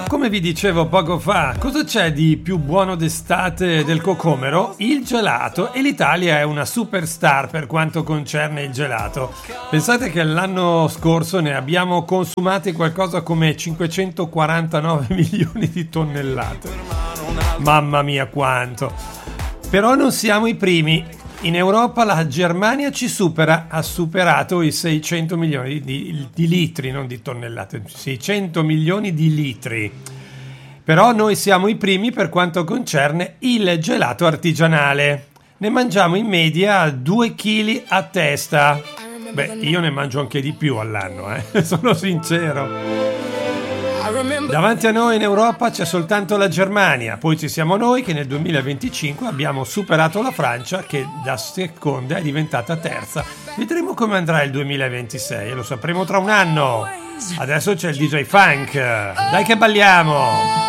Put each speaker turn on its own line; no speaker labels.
Come vi dicevo poco fa, cosa c'è di più buono d'estate del cocomero? Il gelato, e l'Italia è una superstar per quanto concerne il gelato. Pensate che l'anno scorso ne abbiamo consumati qualcosa come 549 milioni di tonnellate. Mamma mia quanto! Però non siamo i primi. In Europa la Germania ci supera, ha superato i 600 milioni di litri, non di tonnellate, 600 milioni di litri. Però noi siamo i primi per quanto concerne il gelato artigianale. Ne mangiamo in media 2 kg a testa. Beh, io ne mangio anche di più all'anno, sono sincero. Davanti a noi in Europa c'è soltanto la Germania, poi ci siamo noi che nel 2025 abbiamo superato la Francia che da seconda è diventata terza. Vedremo come andrà il 2026 e lo sapremo tra un anno. Adesso c'è il DJ Funk, dai che balliamo!